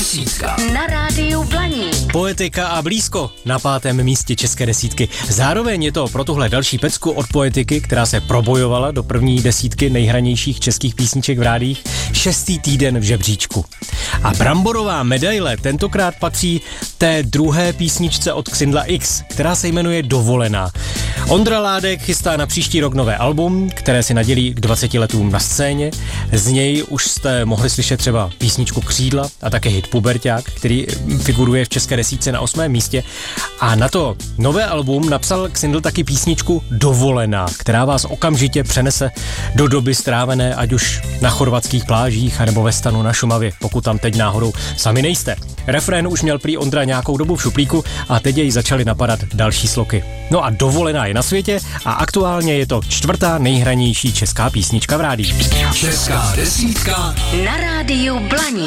desítka na rádiu Blaník. Poetika a blízko na 5. místě české desítky. Zároveň je to pro tuhle další pecku od Poetiky, která se probojovala do první desítky nejhranějších českých písniček v rádiích, 6. týden v žebříčku. A bramborová medaile tentokrát patří té druhé písničce od Xindla X, která se jmenuje Dovolená. Ondra Ládek chystá na příští rok nové album, které si nadělí k 20 letům na scéně. Z něj už jste mohli slyšet třeba písničku Křídla a také hit Puberťák, který figuruje v české desítce na 8. místě. A na to nové album napsal Xindl taky písničku Dovolená, která vás okamžitě přenese do doby strávené ať už na chorvatských plážích anebo ve stanu na Šumavě, pokud tam teď náhodou sami nejste. Refrén už měl prý Ondra nějakou dobu v šuplíku a teď jej začaly napadat další sloky. No a Dovolená je na světě a aktuálně je to 4. nejhranější česká písnička v rádiu. Česká desítka Na rádiu Blaník.